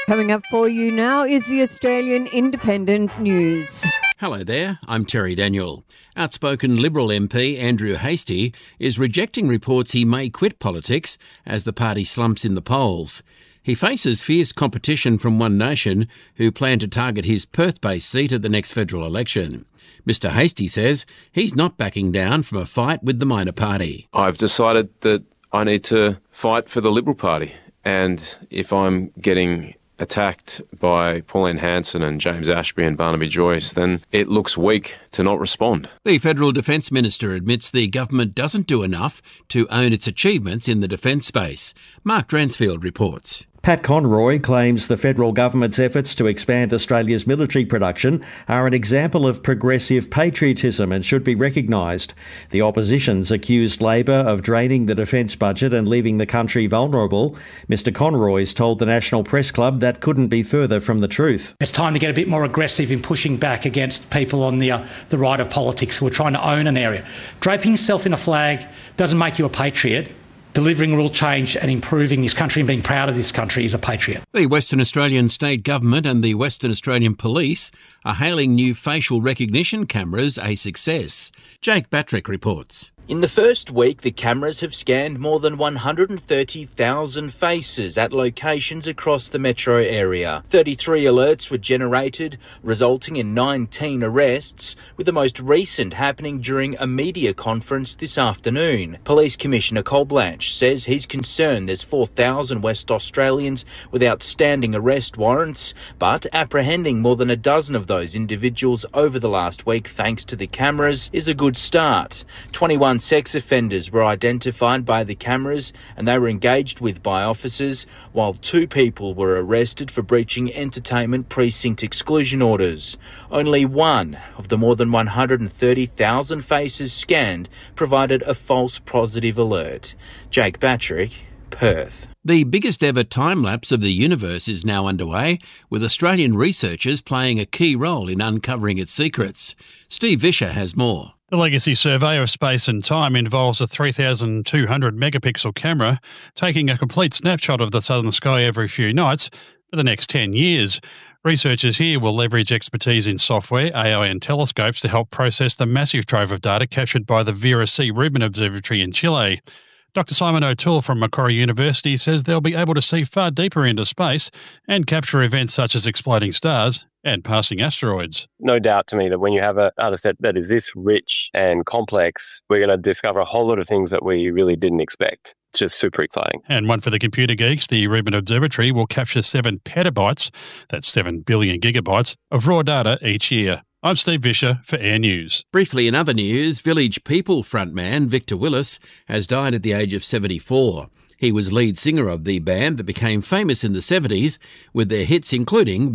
Coming up for you now is the Australian Independent News. Hello there, I'm Terry Daniel. Outspoken Liberal MP Andrew Hastie is rejecting reports he may quit politics as the party slumps in the polls. He faces fierce competition from One Nation, who plan to target his Perth-based seat at the next federal election. Mr Hastie says he's not backing down from a fight with the minor party. I've decided that I need to fight for the Liberal Party, and if I'm getting attacked by Pauline Hanson and James Ashby and Barnaby Joyce, then it looks weak to not respond. The Federal Defence Minister admits the government doesn't do enough to own its achievements in the defence space. Mark Dransfield reports. Pat Conroy claims the federal government's efforts to expand Australia's military production are an example of progressive patriotism and should be recognised. The opposition's accused Labor of draining the defence budget and leaving the country vulnerable. Mr Conroy's told the National Press Club that couldn't be further from the truth. It's time to get a bit more aggressive in pushing back against people on the right of politics who are trying to own an area. Draping yourself in a flag doesn't make you a patriot. Delivering real change and improving this country and being proud of this country is a patriot. The Western Australian State Government and the Western Australian Police are hailing new facial recognition cameras a success. Jake Batrick reports. In the first week, the cameras have scanned more than 130,000 faces at locations across the metro area. 33 alerts were generated, resulting in 19 arrests, with the most recent happening during a media conference this afternoon. Police Commissioner Col Blanche says he's concerned there's 4,000 West Australians with outstanding arrest warrants, but apprehending more than a dozen of those individuals over the last week thanks to the cameras is a good start. 21 sex offenders were identified by the cameras and they were engaged with by officers, while 2 people were arrested for breaching entertainment precinct exclusion orders. Only one of the more than 130,000 faces scanned provided a false positive alert. Jake Batrick, Perth. The biggest ever time-lapse of the universe is now underway, with Australian researchers playing a key role in uncovering its secrets. Steve Vischer has more. The Legacy Survey of Space and Time involves a 3,200 megapixel camera taking a complete snapshot of the southern sky every few nights for the next 10 years. Researchers here will leverage expertise in software, AI and telescopes to help process the massive trove of data captured by the Vera C. Rubin Observatory in Chile. Dr Simon O'Toole from Macquarie University says they'll be able to see far deeper into space and capture events such as exploding stars and passing asteroids. No doubt to me that when you have a data set that is this rich and complex, we're going to discover a whole lot of things that we really didn't expect. It's just super exciting. And one for the computer geeks, the Rubin Observatory will capture 7 petabytes, that's 7 billion gigabytes, of raw data each year. I'm Steve Vischer for Air News. Briefly in other news, Village People frontman Victor Willis has died at the age of 74. He was lead singer of the band that became famous in the 70s with their hits including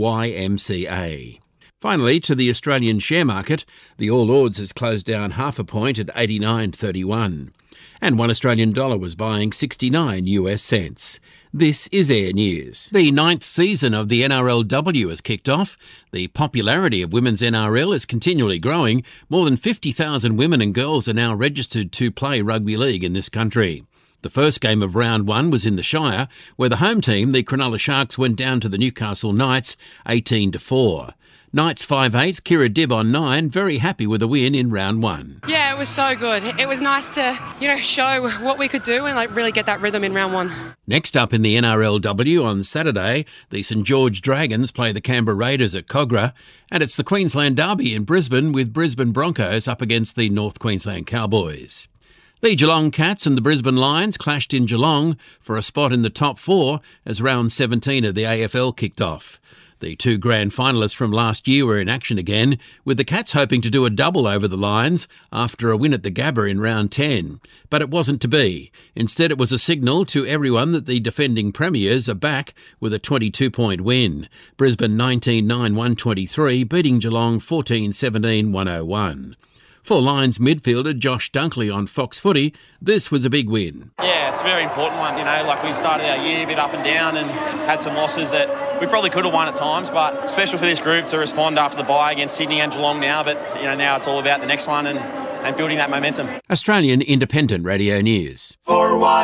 YMCA. Finally, to the Australian share market, the All Ords has closed down half a point at 89.31. And $1 Australian was buying 69 US cents. This is Air News. The 9th season of the NRLW has kicked off. The popularity of women's NRL is continually growing. More than 50,000 women and girls are now registered to play rugby league in this country. The first game of round 1 was in the Shire, where the home team, the Cronulla Sharks, went down to the Newcastle Knights 18-4. Knights 5-8, Kira Dibb on 9, very happy with a win in round 1. Yeah, it was so good. It was nice to, show what we could do and really get that rhythm in round 1. Next up in the NRLW on Saturday, the St George Dragons play the Canberra Raiders at Kogarah, and it's the Queensland Derby in Brisbane with Brisbane Broncos up against the North Queensland Cowboys. The Geelong Cats and the Brisbane Lions clashed in Geelong for a spot in the top 4 as round 17 of the AFL kicked off. The 2 grand finalists from last year were in action again, with the Cats hoping to do a double over the Lions after a win at the Gabba in round 10. But it wasn't to be. Instead, it was a signal to everyone that the defending premiers are back with a 22-point win. Brisbane 19-9-123, beating Geelong 14-17-101. For Lions midfielder Josh Dunkley on Fox Footy, this was a big win. Yeah, it's a very important one. We started our year a bit up and down and had some losses that we probably could have won at times, but special for this group to respond after the bye against Sydney and Geelong now. But, now it's all about the next one and building that momentum. Australian Independent Radio News.